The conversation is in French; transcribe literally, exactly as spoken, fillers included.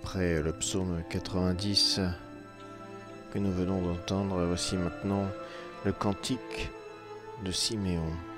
Après le psaume quatre-vingt-dix que nous venons d'entendre, voici maintenant le cantique de Siméon.